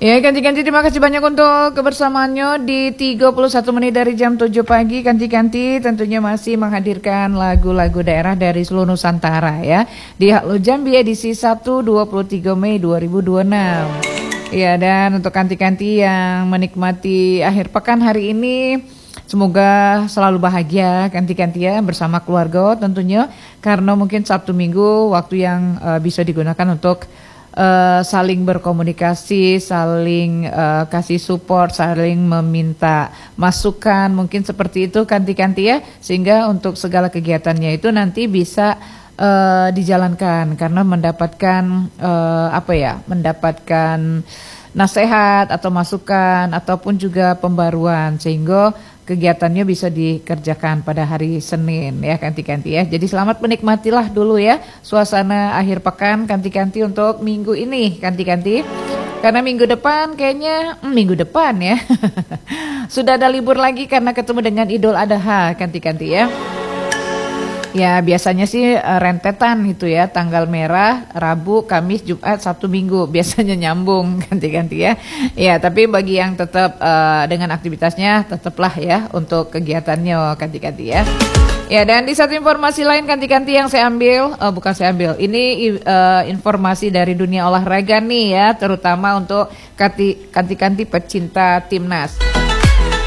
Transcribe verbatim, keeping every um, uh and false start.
Ya, ganti-ganti terima kasih banyak untuk kebersamaannya di tiga puluh satu menit dari jam tujuh pagi. Ganti-ganti tentunya masih menghadirkan lagu-lagu daerah dari seluruh Nusantara ya. Di Halo Jambi edisi satu dua puluh tiga Mei dua ribu dua puluh enam. Ya, dan untuk ganti-ganti yang menikmati akhir pekan hari ini, semoga selalu bahagia ganti-ganti ya bersama keluarga tentunya. Karena mungkin Sabtu Minggu waktu yang uh, bisa digunakan untuk Uh, saling berkomunikasi, saling uh, kasih support, saling meminta masukan, mungkin seperti itu ganti-ganti ya, sehingga untuk segala kegiatannya itu nanti bisa uh, dijalankan karena mendapatkan uh, apa ya, mendapatkan nasihat atau masukan ataupun juga pembaruan sehingga kegiatannya bisa dikerjakan pada hari Senin ya, ganti-ganti ya. Jadi selamat menikmatilah dulu ya suasana akhir pekan ganti-ganti untuk minggu ini ganti-ganti. Karena minggu depan kayaknya hmm, minggu depan ya sudah ada libur lagi karena ketemu dengan Idul Adha ganti-ganti ya. Ya biasanya sih rentetan gitu ya, tanggal merah, Rabu, Kamis, Jumat, Sabtu, Minggu biasanya nyambung ganti-ganti ya. Ya tapi bagi yang tetap uh, dengan aktivitasnya tetaplah ya untuk kegiatannya ganti-ganti ya. Ya dan di satu informasi lain ganti-ganti yang saya ambil, uh, bukan saya ambil, ini uh, informasi dari dunia olahraga nih ya, terutama untuk ganti-ganti pecinta timnas.